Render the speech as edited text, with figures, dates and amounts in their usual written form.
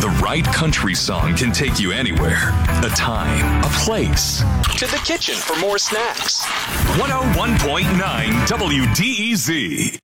The right country song can take you anywhere. A time, a place. To the kitchen for more snacks. 101.9 WDEZ.